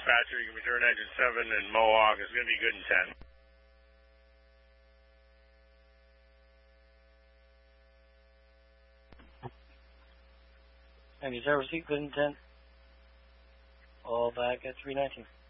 dispatcher. You can return engine 7 and Mohawk is going to be good in 10. Engine 7 receipt, good in 10. All back at 319.